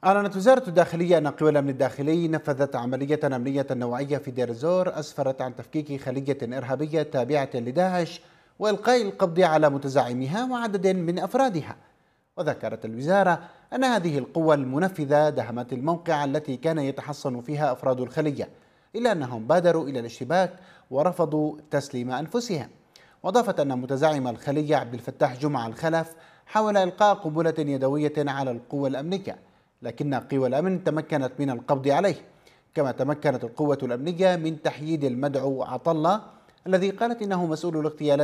أعلنت وزارة الداخلية أن قوى الأمن الداخلي نفذت عملية أمنية نوعية في دير الزور أسفرت عن تفكيك خلية إرهابية تابعة لداعش وإلقاء القبض على متزعميها وعدد من أفرادها. وذكرت الوزارة أن هذه القوى المنفذة دهمت الموقع التي كان يتحصن فيها أفراد الخلية، إلا أنهم بادروا إلى الاشتباك ورفضوا تسليم أنفسهم. وأضافت أن متزعم الخلية عبد الفتاح جمعة الخلف حاول إلقاء قنبلة يدوية على القوى الأمنية، لكن قوى الأمن تمكنت من القبض عليه. كما تمكنت القوة الأمنية من تحييد المدعو عطلة الذي قالت إنه مسؤول الاغتيالات